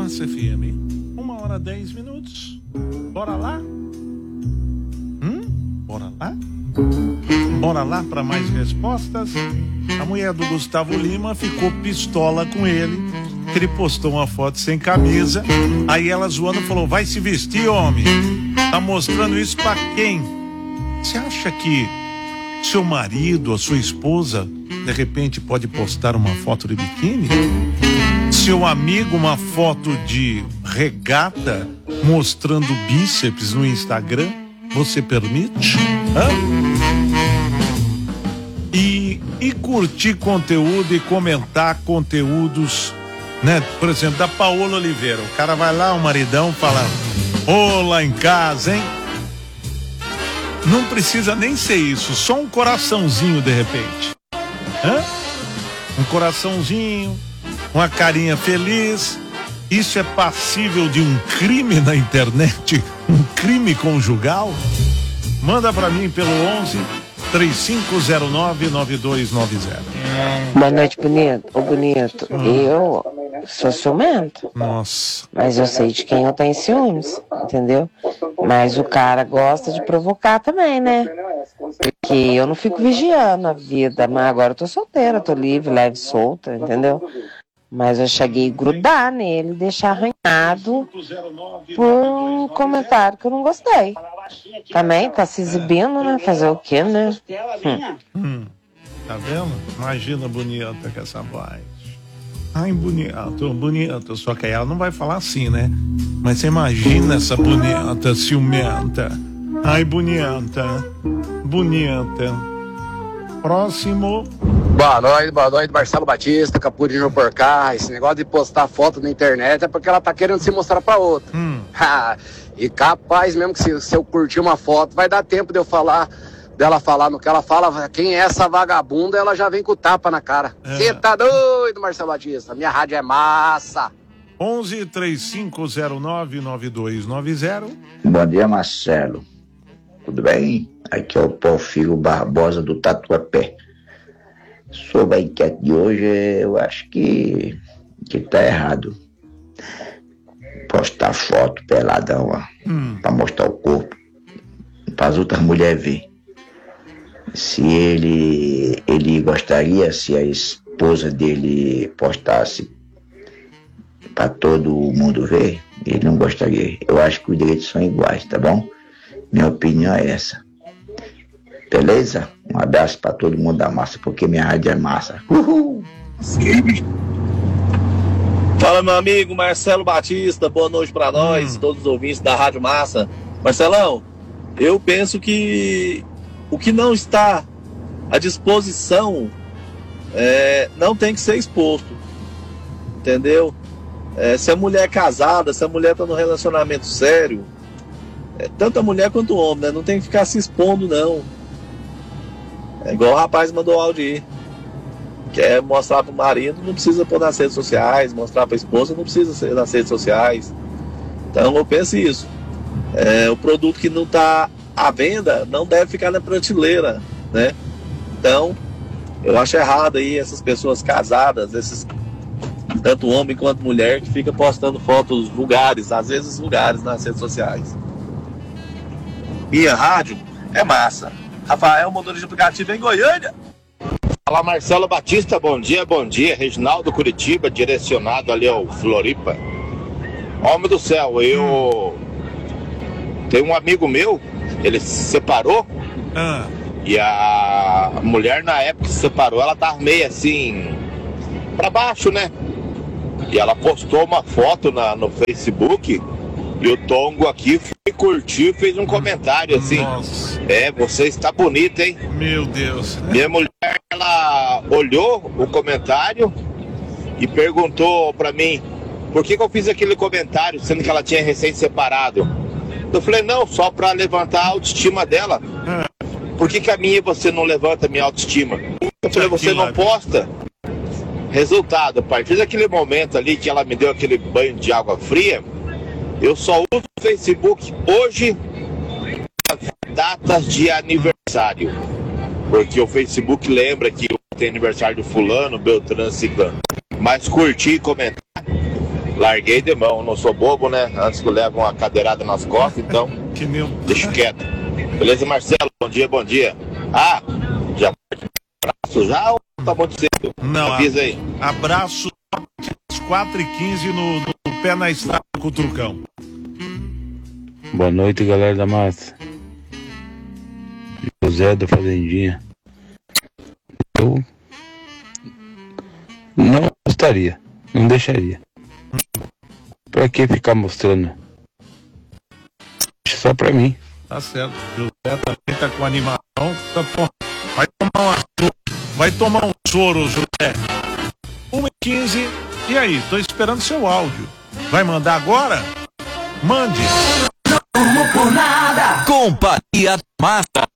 Massa FM. 1h10. Bora lá? Bora lá? Bora lá para mais respostas? A mulher do Gustavo Lima ficou pistola com ele, que ele postou uma foto sem camisa. Aí ela zoando falou: vai se vestir, homem. Tá mostrando isso pra quem? Você acha que seu marido, a sua esposa, de repente pode postar uma foto de biquíni? Seu amigo, uma foto de regata mostrando bíceps no Instagram? Você permite? E curtir conteúdo e comentar conteúdos, né? Por exemplo, da Paola Oliveira. O cara vai lá, o maridão, fala: ô, lá em casa, hein? Não precisa nem ser isso, só um coraçãozinho de repente. Um coraçãozinho, uma carinha feliz. Isso é passível de um crime na internet? Um crime conjugal? Manda pra mim pelo 11-3509-9290. Boa noite, bonito. Ô, bonito, eu sou ciumento. Nossa. Mas eu sei de quem eu tenho ciúmes, entendeu? Mas o cara gosta de provocar também, né? Porque eu não fico vigiando a vida, mas agora eu tô solteira, tô livre, leve, solta, entendeu? Mas eu cheguei a grudar nele, deixar arranhado por um comentário que eu não gostei. Também tá se exibindo, né? Fazer o quê, né? Tá vendo? Imagina bonita com essa voz. Ai, bonita. Só que aí ela não vai falar assim, né? Mas você imagina essa bonita, ciumenta. Ai, bonita. Próximo. Boa noite, Marcelo Batista, Capurinho por cá. Esse negócio de postar foto na internet é porque ela tá querendo se mostrar pra outra. E capaz mesmo que se eu curtir uma foto, vai dar tempo dela falar no que ela fala. Quem é essa vagabunda, ela já vem com o tapa na cara. Você tá doido, Marcelo Batista? Minha rádio é massa. 11-3509-9290. Bom dia, Marcelo. Tudo bem? Aqui é o Porfírio Barbosa do Tatuapé. Sobre a enquete de hoje, eu acho que tá errado. Postar foto peladão, ó, pra mostrar o corpo, para as outras mulheres ver. Se ele gostaria, se a esposa dele postasse para todo mundo ver, ele não gostaria. Eu acho que os direitos são iguais, tá bom? Minha opinião é essa. Beleza? Um abraço para todo mundo da massa, porque minha rádio é massa. Uhul! Fala, meu amigo Marcelo Batista, boa noite para nós, todos os ouvintes da Rádio Massa. Marcelão, eu penso que o que não está à disposição não tem que ser exposto, entendeu? Se a mulher é casada, se a mulher está num relacionamento sério, tanto a mulher quanto o homem, né? Não tem que ficar se expondo, não. É igual o rapaz mandou o áudio aí. Quer mostrar pro marido, não precisa pôr nas redes sociais. Mostrar pra esposa, não precisa ser nas redes sociais. Então eu penso isso. O produto que não tá à venda não deve ficar na prateleira, né? Então eu acho errado aí essas pessoas casadas, tanto homem quanto mulher, que fica postando fotos vulgares, às vezes vulgares, nas redes sociais. Minha rádio é massa. Rafael, motorista de aplicativo em Goiânia. Fala, Marcelo Batista, bom dia. Reginaldo Curitiba, direcionado ali ao Floripa. Homem do céu, eu tenho um amigo meu, ele se separou, e a mulher na época que se separou, ela tava meio assim, pra baixo, né? E ela postou uma foto no Facebook, e o Tongo aqui foi curtir, fez um comentário assim. Nossa. Você está bonita, hein? Meu Deus. Minha mulher, ela olhou o comentário e perguntou pra mim por que eu fiz aquele comentário, sendo que ela tinha recém-separado. Eu falei, não, só pra levantar a autoestima dela. Por que a minha você não levanta a minha autoestima? Eu falei, você não posta? Resultado, a partir daquele momento ali que ela me deu aquele banho de água fria, eu só uso o Facebook hoje datas de aniversário, porque o Facebook lembra que tem aniversário do fulano, Beltrano, Ciclano. Mas curtir e comentar larguei de mão, não sou bobo, né? Antes que eu leve uma cadeirada nas costas, então Que meu... deixa quieto. Beleza, Marcelo? Bom dia, bom dia. Ah, já abraço já ou tá muito cedo? Não, avisa aí. Abraço às 4h15 no pé na estrada com o Trucão. Boa noite, galera da massa. José da Fazendinha. Eu não gostaria, não deixaria. Pra que ficar mostrando? Deixa só pra mim. Tá certo. José também tá com animação. Vai tomar um soro, José. 1h15. E aí? Tô esperando seu áudio. Vai mandar agora? Mande. Companhia Massa.